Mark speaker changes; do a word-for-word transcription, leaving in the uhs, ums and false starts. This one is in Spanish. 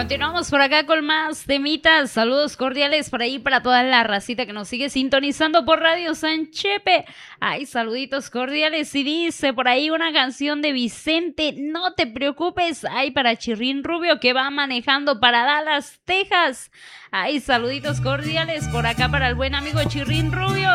Speaker 1: Continuamos por acá con más temitas. Saludos cordiales por ahí para toda la racita que nos sigue sintonizando por Radio San Chepe. Ay, saluditos cordiales. Y dice por ahí una canción de Vicente, no te preocupes. Ay, para Chirrín Rubio que va manejando para Dallas, Texas. Ay, saluditos cordiales por acá para el buen amigo Chirrín Rubio.